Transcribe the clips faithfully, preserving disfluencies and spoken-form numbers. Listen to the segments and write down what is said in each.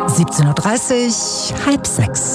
siebzehn Uhr dreißig, halb sechs.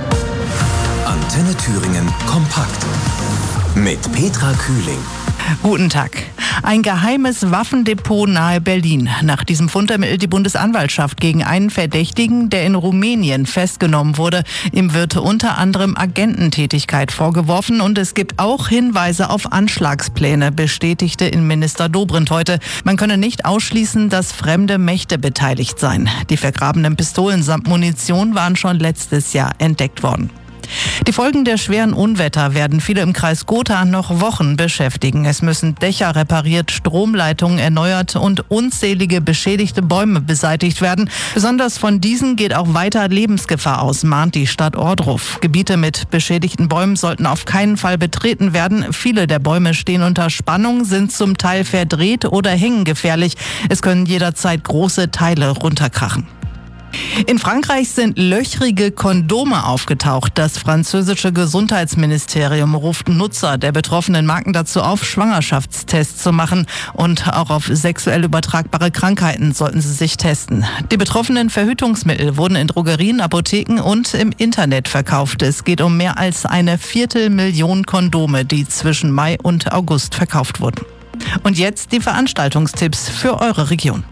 Antenne Thüringen kompakt mit Petra Kühling. Guten Tag. Ein geheimes Waffendepot nahe Berlin. Nach diesem Fund ermittelt die Bundesanwaltschaft gegen einen Verdächtigen, der in Rumänien festgenommen wurde. Ihm wird unter anderem Agententätigkeit vorgeworfen und es gibt auch Hinweise auf Anschlagspläne, bestätigte Innenminister Dobrindt heute. Man könne nicht ausschließen, dass fremde Mächte beteiligt seien. Die vergrabenen Pistolen samt Munition waren schon letztes Jahr entdeckt worden. Die Folgen der schweren Unwetter werden viele im Kreis Gotha noch Wochen beschäftigen. Es müssen Dächer repariert, Stromleitungen erneuert und unzählige beschädigte Bäume beseitigt werden. Besonders von diesen geht auch weiter Lebensgefahr aus, mahnt die Stadt Ohrdruf. Gebiete mit beschädigten Bäumen sollten auf keinen Fall betreten werden. Viele der Bäume stehen unter Spannung, sind zum Teil verdreht oder hängen gefährlich. Es können jederzeit große Teile runterkrachen. In Frankreich sind löchrige Kondome aufgetaucht. Das französische Gesundheitsministerium ruft Nutzer der betroffenen Marken dazu auf, Schwangerschaftstests zu machen. Und auch auf sexuell übertragbare Krankheiten sollten sie sich testen. Die betroffenen Verhütungsmittel wurden in Drogerien, Apotheken und im Internet verkauft. Es geht um mehr als eine Viertelmillion Kondome, die zwischen Mai und August verkauft wurden. Und jetzt die Veranstaltungstipps für eure Region.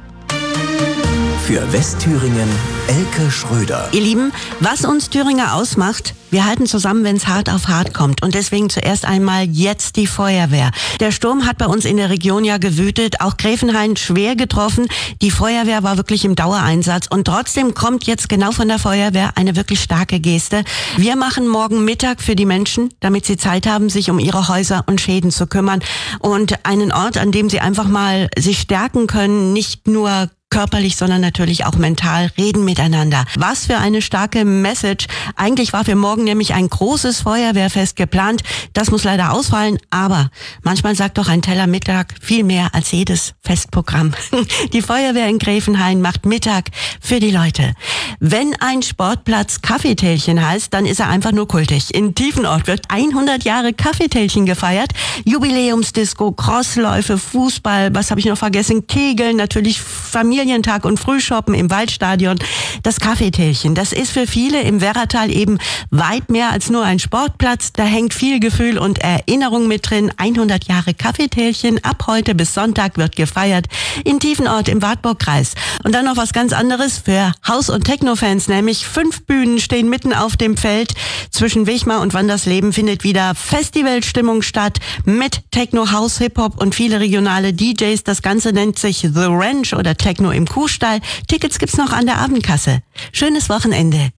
Für Westthüringen Elke Schröder. Ihr Lieben, was uns Thüringer ausmacht, wir halten zusammen, wenn es hart auf hart kommt. Und deswegen zuerst einmal jetzt die Feuerwehr. Der Sturm hat bei uns in der Region ja gewütet, auch Gräfenhain schwer getroffen. Die Feuerwehr war wirklich im Dauereinsatz. Und trotzdem kommt jetzt genau von der Feuerwehr eine wirklich starke Geste. Wir machen morgen Mittag für die Menschen, damit sie Zeit haben, sich um ihre Häuser und Schäden zu kümmern. Und einen Ort, an dem sie einfach mal sich stärken können, nicht nur körperlich, sondern natürlich auch mental, reden miteinander. Was für eine starke Message. Eigentlich war für morgen nämlich ein großes Feuerwehrfest geplant. Das muss leider ausfallen, aber manchmal sagt doch ein Teller Mittag viel mehr als jedes Festprogramm. Die Feuerwehr in Gräfenhain macht Mittag für die Leute. Wenn ein Sportplatz Kaffeetälchen heißt, dann ist er einfach nur kultig. In Tiefenort wird hundert Jahre Kaffeetälchen gefeiert. Jubiläumsdisco, Crossläufe, Fußball, was habe ich noch vergessen? Kegeln, natürlich Familie. Familientag und Frühshoppen im Waldstadion. Das Kaffeetälchen, das ist für viele im Werratal eben weit mehr als nur ein Sportplatz. Da hängt viel Gefühl und Erinnerung mit drin. hundert Jahre Kaffeetälchen. Ab heute bis Sonntag wird gefeiert in Tiefenort im Wartburgkreis. Und dann noch was ganz anderes für Haus- und Techno-Fans, nämlich fünf Bühnen stehen mitten auf dem Feld. Zwischen Wichmar und Wandersleben findet wieder Festivalstimmung statt mit Techno, House, Hip-Hop und viele regionale D Js. Das Ganze nennt sich The Ranch oder Techno im Kuhstall. Tickets gibt's noch an der Abendkasse. Schönes Wochenende.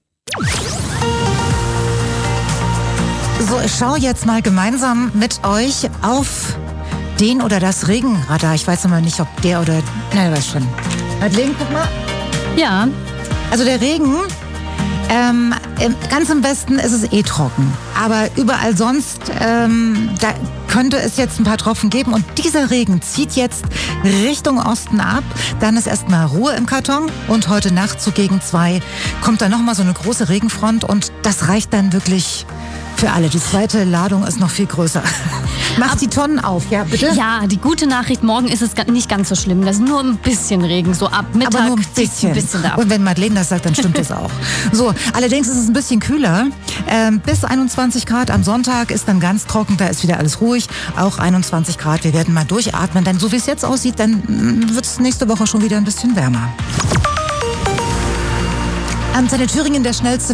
So, ich schaue jetzt mal gemeinsam mit euch auf den oder das Regenradar. Ich weiß immer nicht, ob der oder... Nein, du weißt schon. Madeleine, guck mal. Ja. Also der Regen... Ähm, ganz im Westen ist es eh trocken, aber überall sonst ähm, da könnte es jetzt ein paar Tropfen geben und dieser Regen zieht jetzt Richtung Osten ab, dann ist erstmal Ruhe im Karton und heute Nacht so gegen zwei kommt dann nochmal so eine große Regenfront und das reicht dann wirklich für alle. Die zweite Ladung ist noch viel größer. Mach die Tonnen auf, ja bitte? Ja, die gute Nachricht, morgen ist es nicht ganz so schlimm. Das ist nur ein bisschen Regen, so ab Mittag. Aber nur ein bisschen. ein bisschen da ab. Und wenn Madeleine das sagt, dann stimmt das auch. So, allerdings ist es ein bisschen kühler. Ähm, bis einundzwanzig Grad am Sonntag ist dann ganz trocken, da ist wieder alles ruhig. Auch einundzwanzig Grad, wir werden mal durchatmen. Denn so wie es jetzt aussieht, dann wird es nächste Woche schon wieder ein bisschen wärmer. Antenne Thüringen, der schnellste